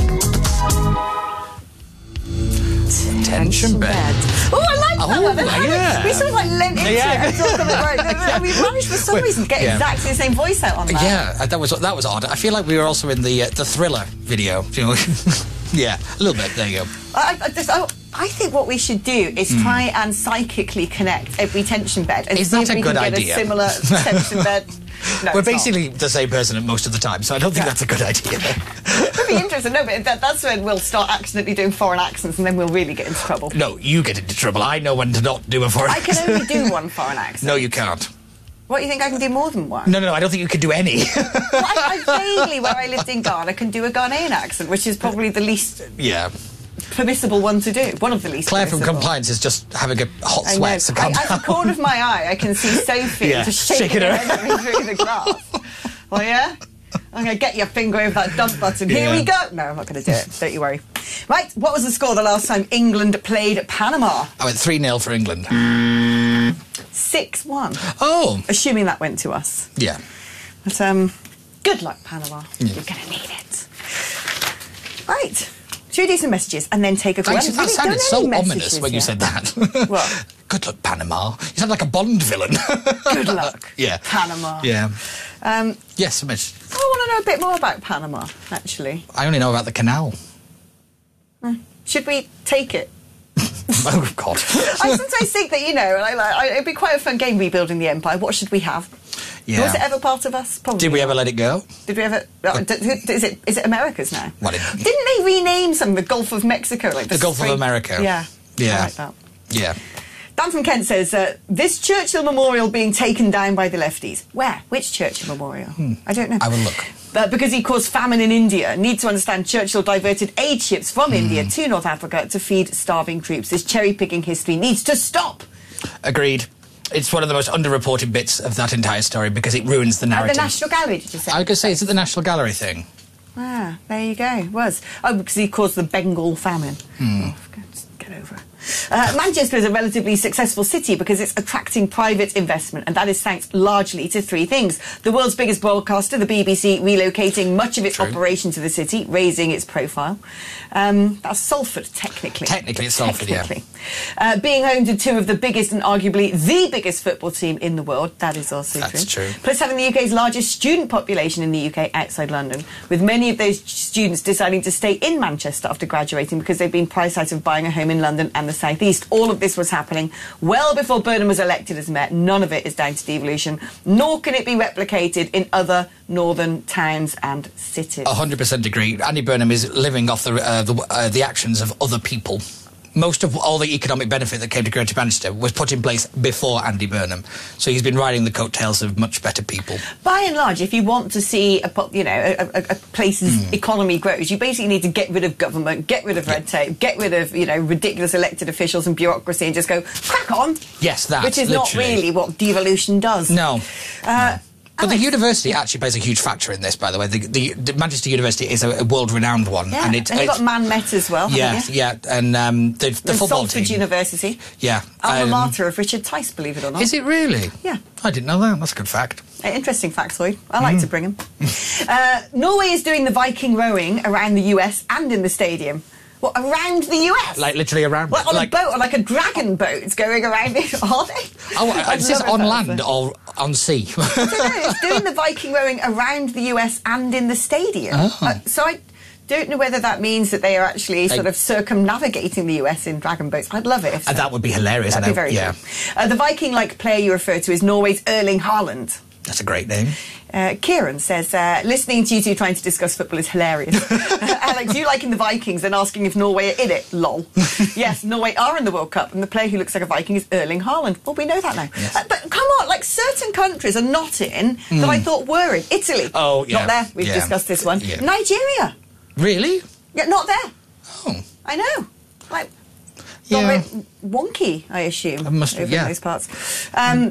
Tension bed. Oh, I like that one. Yeah. We sort of like lent into it and talk on the right. And we managed for some reason to get exactly the same voice out on that. Yeah, that was odd. I feel like we were also in the Thriller video. You know? Yeah, a little bit. There you go. I think what we should do is try and psychically connect every tension bed and see if we can get a similar tension bed. No, we're basically the same person most of the time, so I don't think that's a good idea. It would be interesting. No, but that's when we'll start accidentally doing foreign accents and then we'll really get into trouble. No, you get into trouble. I know when to not do a foreign accent. I can only do one foreign accent. No, you can't. What, you think I can do more than one? No, I don't think you can do any. Well, I vaguely, where I lived in Ghana, can do a Ghanaian accent, which is probably the least permissible one to do. One of the least Claire permissible. from compliance is just having a hot sweat to come down. At the corner of my eye, I can see Sophie just shaking her head at me through the grass. Well, yeah? I'm going to get your finger over that dump button. Here we go. No, I'm not going to do it. Don't you worry. Right, what was the score the last time England played Panama? I went 3-0 for England. 6-1. Oh. Assuming that went to us. Yeah. But, good luck, Panama. Yeah. You're going to need it. Right. Should we do some messages and then take a call? That sounded so ominous when you said that. What? Good luck, Panama. You sound like a Bond villain. Good luck, yeah. Panama. Yeah. Yes, Miss. I want to know a bit more about Panama, actually. I only know about the canal. Should we take it? Oh, God. I sometimes think that, it'd be quite a fun game rebuilding the empire. What should we have? Yeah. Was it ever part of us? Probably. Did we ever let it go? Did we ever? Is it America's now? Well, didn't they rename some the Gulf of Mexico? Like the Gulf of America. Yeah. Yeah. I like that. Yeah. Dan from Kent says, this Churchill Memorial being taken down by the lefties. Where? Which Churchill Memorial? I don't know. I will look. Because he caused famine in India. Need to understand Churchill diverted aid ships from India to North Africa to feed starving troops. This cherry-picking history needs to stop. Agreed. It's one of the most underreported bits of that entire story because it ruins the narrative. At the National Gallery, did you say? I was going to say, is it the National Gallery thing? Ah, there you go. It was. Oh, because he caused the Bengal famine. Oh, get over it. Manchester is a relatively successful city because it's attracting private investment, and that is thanks largely to three things. The world's biggest broadcaster, the BBC, relocating much of its operation to the city, raising its profile. That's Salford, technically. Technically, it's Salford, yeah. Being home to two of the biggest and arguably the biggest football team in the world, that is also true. That's true. Plus having the UK's largest student population in the UK outside London, with many of those students deciding to stay in Manchester after graduating because they've been priced out of buying a home in London and the South East. All of this was happening well before Burnham was elected as mayor. None of it is down to devolution, nor can it be replicated in other northern towns and cities. 100% agree. Andy Burnham is living off the actions of other people. Most of all the economic benefit that came to Greater Manchester was put in place before Andy Burnham. So he's been riding the coattails of much better people. By and large, if you want to see a place's economy grows, you basically need to get rid of government, get rid of red tape, get rid of, ridiculous elected officials and bureaucracy and just go, crack on. Yes, that. Which is literally not really what devolution does. No. But the university actually plays a huge factor in this, by the way. The Manchester University is a world-renowned one. Yeah, and you've got Man Met as well, haven't you? Yeah, and the football Salford team. University. Yeah. Alma mater of Richard Tice, believe it or not. Is it really? Yeah. I didn't know that. That's a good fact. Interesting factoid. I like to bring them. Norway is doing the Viking rowing around the US and in the stadium. What, around the US? Like, literally around? Well, on a boat, like a dragon boat. It's going around it, are they? Oh, is this on land or on sea? I don't know. It's doing the Viking rowing around the US and in the stadium. Oh. So I don't know whether that means that they are actually sort of circumnavigating the US in dragon boats. I'd love it if so. That would be hilarious. That'd be very good. The Viking-like player you refer to is Norway's Erling Haaland. That's a great name. Kieran says, listening to you two trying to discuss football is hilarious. Alex, you liking the Vikings and asking if Norway are in it? Lol. Yes, Norway are in the World Cup, and the player who looks like a Viking is Erling Haaland. Well, we know that now. Yes. But come on, like certain countries are not in that I thought were in. Italy. Oh, yeah. Not there. We've discussed this one. Yeah. Nigeria. Really? Yeah, not there. Oh. I know. Like, Yeah. got a bit wonky, I assume, over those parts.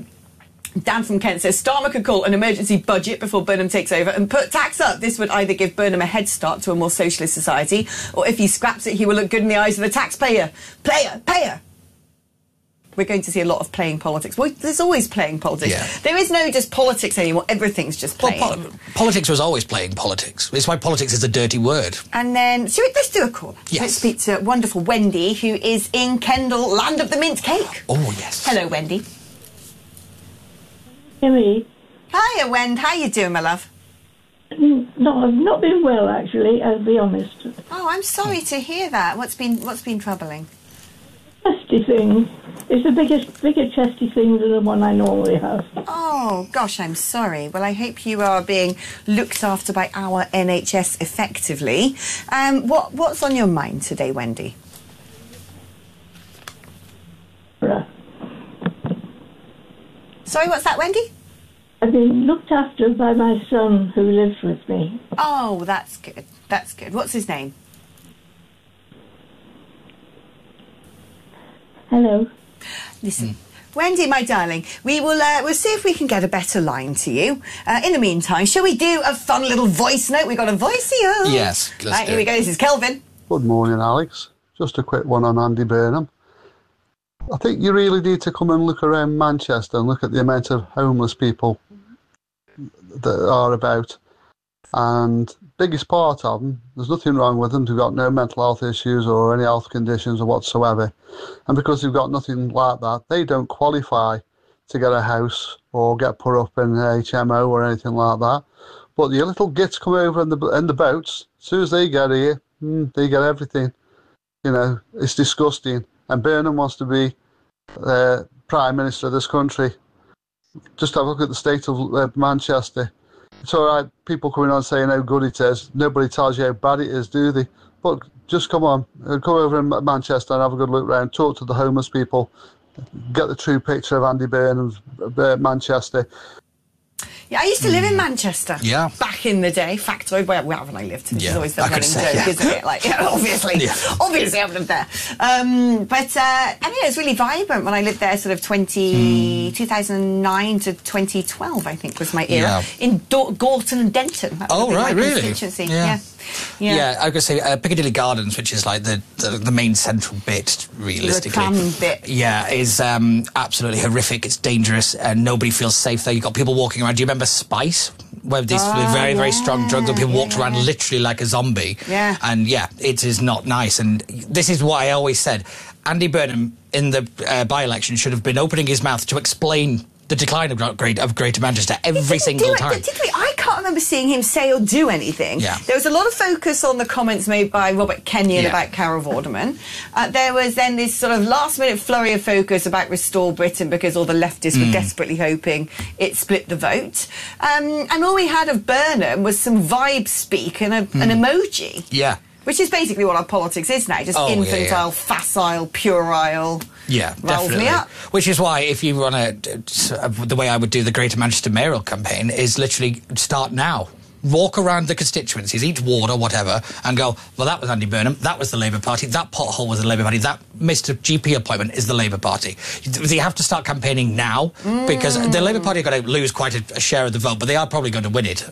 Dan from Kent says Starmer could call an emergency budget before Burnham takes over and put tax up. This would either give Burnham a head start to a more socialist society, or if he scraps it, he will look good in the eyes of the taxpayer. Payer. We're going to see a lot of playing politics. Well, there's always playing politics. Yeah. There is no just politics anymore. Everything's just playing. Well, politics was always playing politics. It's why politics is a dirty word. And then, let's do a call. Yes. Let's speak to wonderful Wendy, who is in Kendal, land of the mint cake. Oh, yes. Hello, Wendy. Emily. Hiya, Wend. How you doing, my love? No, I've not been well, actually, I'll be honest. Oh, I'm sorry to hear that. What's been troubling? Chesty thing. It's a bigger chesty thing than the one I normally have. Oh, gosh, I'm sorry. Well, I hope you are being looked after by our NHS effectively. What's on your mind today, Wendy? Sorry, what's that, Wendy? I've been looked after by my son who lives with me. Oh, that's good. That's good. What's his name? Hello. Listen, Wendy, my darling, we'll see if we can get a better line to you. In the meantime, shall we do a fun little voice note? We got a voicey. Yes, let's right, here we go. This is Kelvin. Good morning, Alex. Just a quick one on Andy Burnham. I think you really need to come and look around Manchester and look at the amount of homeless people that are about. And biggest part of them, there's nothing wrong with them. They've got no mental health issues or any health conditions or whatsoever. And because they've got nothing like that, they don't qualify to get a house or get put up in an HMO or anything like that. But the little gits come over in the boats. As soon as they get here, they get everything. You know, it's disgusting. And Burnham wants to be Prime Minister of this country. Just have a look at the state of Manchester. It's all right, people coming on saying how good it is. Nobody tells you how bad it is, do they? But just come on, come over in Manchester and have a good look around, talk to the homeless people, get the true picture of Andy Burnham's Manchester. Yeah, I used to live in Manchester. Yeah. Back in the day. Factoid, where haven't I lived? This is always the I running joke, isn't it? Like, obviously. Obviously I've lived there. I mean, it was really vibrant when I lived there, sort of 2009 to 2012, I think, was my era. In Gorton and Denton. That was my constituency. Yeah, I was going to say Piccadilly Gardens, which is like the main central bit, realistically. The tram bit. Yeah, is absolutely horrific. It's dangerous and nobody feels safe there. You've got people walking around. Do you remember Spice? Where these very, very strong drugs and people walked around literally like a zombie. Yeah. And it is not nice. And this is what I always said. Andy Burnham, in the by-election, should have been opening his mouth to explain the decline of Greater Manchester every single time. Particularly, I can't remember seeing him say or do anything. Yeah. There was a lot of focus on the comments made by Robert Kenyon about Carol Vorderman. There was then this sort of last-minute flurry of focus about Restore Britain because all the leftists were desperately hoping it split the vote. And all we had of Burnham was some vibe speak and an emoji. Yeah. Which is basically what our politics is now, just infantile, facile, puerile. Yeah, rolls me up. Which is why, if you run the way I would do the Greater Manchester mayoral campaign, is literally start now. Walk around the constituencies, each ward or whatever, and go, well, that was Andy Burnham, that was the Labour Party, that pothole was the Labour Party, that Mr GP appointment is the Labour Party. You have to start campaigning now, because the Labour Party are going to lose quite a share of the vote, but they are probably going to win it.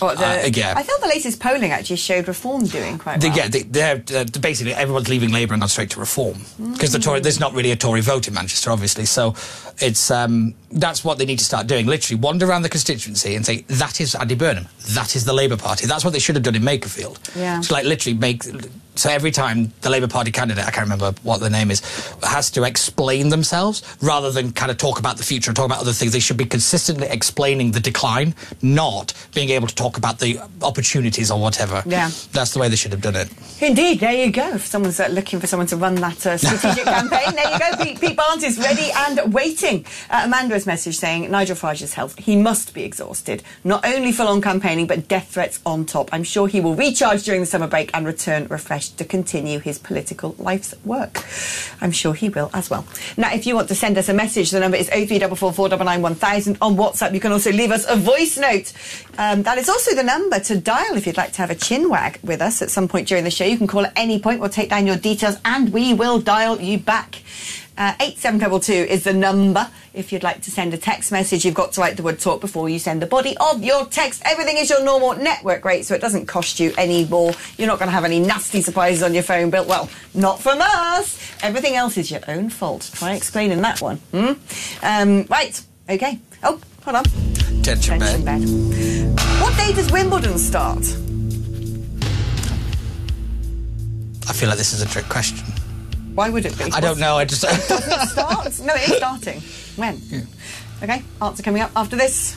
I thought the latest polling actually showed Reform doing quite well. They're basically, everyone's leaving Labour and gone straight to Reform. Because there's not really a Tory vote in Manchester, obviously, so it's that's what they need to start doing. Literally, wander around the constituency and say, that is Andy Burnham, that is the Labour Party. That's what they should have done in Makerfield. Yeah. So, like, literally so every time the Labour Party candidate, I can't remember what their name is, has to explain themselves rather than kind of talk about the future and talk about other things. They should be consistently explaining the decline, not being able to talk about the opportunities or whatever. Yeah. That's the way they should have done it. Indeed, there you go. If someone's looking for someone to run that strategic campaign, there you go. Pete Barnes is ready and waiting. Amanda's message saying, Nigel Farage's health, he must be exhausted. Not only full-on campaigning, but death threats on top. I'm sure he will recharge during the summer break and return refreshed to continue his political life's work. I'm sure he will as well. Now, if you want to send us a message, the number is 03444991000 on WhatsApp. You can also leave us a voice note. That is also the number to dial if you'd like to have a chinwag with us at some point during the show. You can call at any point. We'll take down your details and we will dial you back. 87222 is the number. If you'd like to send a text message, you've got to write the word talk before you send the body of your text. Everything is your normal network rate, so it doesn't cost you any more. You're not going to have any nasty surprises on your phone bill. Well, not from us. Everything else is your own fault. Try explaining that one. Right. Okay. Oh, hold on. Tension bed. What day does Wimbledon start? I feel like this is a trick question. Why would it be? I don't know. It doesn't start? No, it is starting. When? Yeah. Okay, answer coming up after this.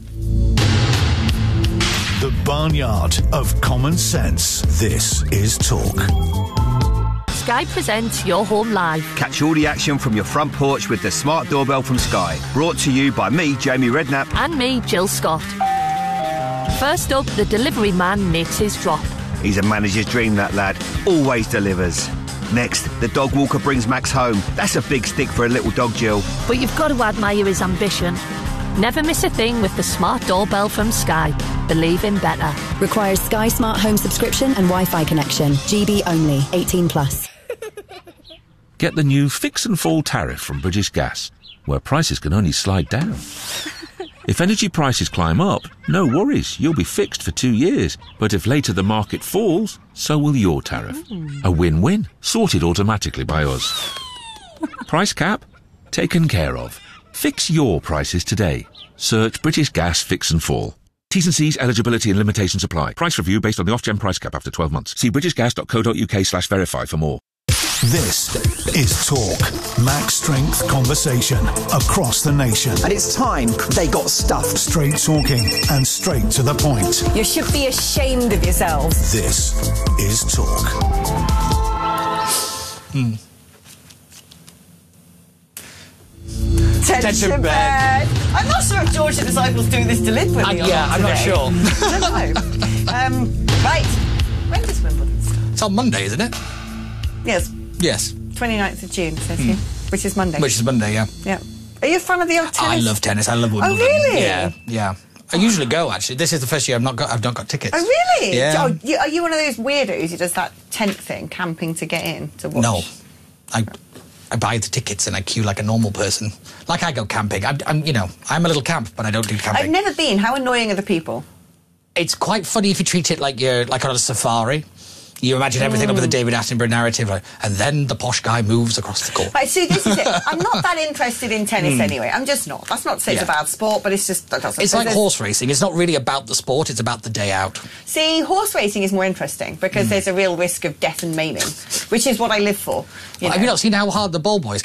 The Barnyard of Common Sense. This is Talk. Sky presents Your Home Live. Catch all the action from your front porch with the smart doorbell from Sky. Brought to you by me, Jamie Redknapp. And me, Jill Scott. First up, the delivery man makes his drop. He's a manager's dream, that lad. Always delivers. Next, the dog walker brings Max home. That's a big stick for a little dog, Jill. But you've got to admire his ambition. Never miss a thing with the smart doorbell from Sky. Believe in better. Requires Sky Smart Home subscription and Wi-Fi connection. GB only. 18+. Get the new Fix and Fall tariff from British Gas, where prices can only slide down. If energy prices climb up, no worries, you'll be fixed for 2 years. But if later the market falls, so will your tariff. A win-win, sorted automatically by us. Price cap? Taken care of. Fix your prices today. Search British Gas Fix and Fall. T's and C's, eligibility and limitations apply. Price review based on the Ofgem price cap after 12 months. See britishgas.co.uk/verify for more. This is Talk Max Strength Conversation across the nation. And it's time they got stuffed. Straight talking and straight to the point. You should be ashamed of yourselves. This is Talk. Tension bed. I'm not sure if George the Disciple's doing this deliberately. I'm not sure. I don't know. Right. When does Wimbledon start? It's on Monday, isn't it? Yes. Yes. 29th of June, says here. Which is Monday. Which is Monday, yeah. Yeah. Are you a fan of the old tennis? I love tennis. I love Wimbledon. Oh, really? Yeah. I usually go, actually. This is the first year I've not got tickets. Oh, really? Yeah. Oh, are you one of those weirdos who does that tent thing, camping to get in to watch? No. I buy the tickets and I queue like a normal person. Like I go camping. I'm a little camp, but I don't do camping. I've never been. How annoying are the people? It's quite funny if you treat it like you're like on a safari. You imagine everything over the David Attenborough narrative, and then the posh guy moves across the court. Right, see, this is it. I'm not that interested in tennis anyway. I'm just not. That's not to say it's a bad sport, but it's just... It's like horse racing. It's not really about the sport, it's about the day out. See, horse racing is more interesting because there's a real risk of death and maiming, which is what I live for. Have you not seen how hard the ball boys